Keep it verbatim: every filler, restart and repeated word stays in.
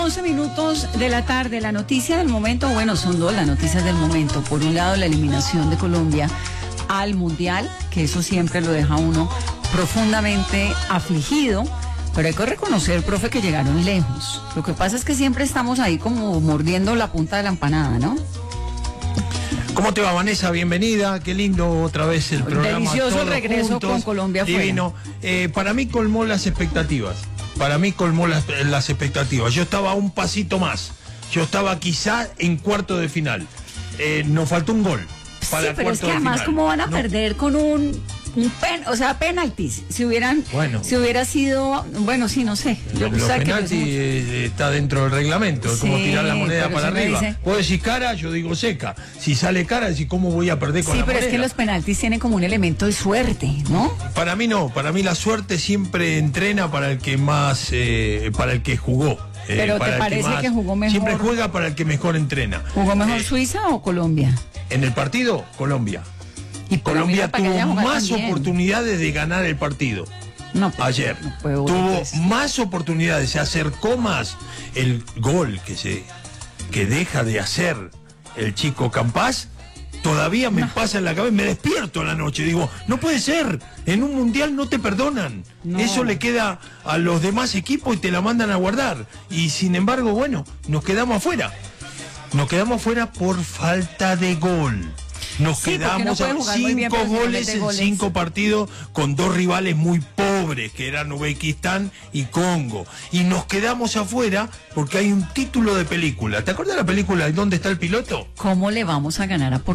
once minutos de la tarde, la noticia del momento, bueno, son dos las noticias del momento. Por un lado, la eliminación de Colombia al Mundial, que eso siempre lo deja a uno profundamente afligido, pero hay que reconocer, profe, que llegaron lejos. Lo que pasa es que siempre estamos ahí como mordiendo la punta de la empanada, ¿no? ¿Cómo te va, Vanessa? Bienvenida, qué lindo otra vez el programa. Delicioso el regreso juntos, con Colombia fuera. Divino. Eh, para mí colmó las expectativas. Para mí colmó las, las expectativas. Yo estaba un pasito más. Yo estaba quizá en cuarto de final. Eh, nos faltó un gol para sí, pero es que además, ¿cómo van a no. perder con un, un pen, o sea, penaltis? Si hubieran, bueno, si hubiera sido, bueno, sí, no sé. Yo los penaltis eh, está dentro del reglamento, sí, como tirar la moneda para arriba. Dice... Vos decís cara, yo digo seca. Si sale cara, decís cómo voy a perder con sí, la moneda. Sí, pero es que los penaltis tienen como un elemento de suerte, ¿no? Para mí no, para mí la suerte siempre entrena para el que más, eh, para el que jugó. Eh, pero ¿te parece que, más, que jugó mejor? Siempre juega para el que mejor entrena. ¿Jugó mejor eh, Suiza o Colombia? En el partido, Colombia. Y Colombia, Colombia tuvo más también. oportunidades de ganar el partido. No, pues, ayer no puedo tuvo pues. más oportunidades, se acercó más. El gol que se que deja de hacer el chico Campas todavía me no. pasa en la cabeza, me despierto en la noche, digo, no puede ser, en un mundial no te perdonan, no. Eso le queda a los demás equipos y te la mandan a guardar, y sin embargo, bueno, nos quedamos afuera, nos quedamos afuera por falta de gol. Nos sí, quedamos no a cinco bien, goles en goles. cinco partidos con dos rivales muy pobres, que eran Uzbekistán y Congo. Y nos quedamos afuera porque hay un título de película. ¿Te acuerdas de la película ¿Dónde está el piloto? ¿Cómo le vamos a ganar a Portugal?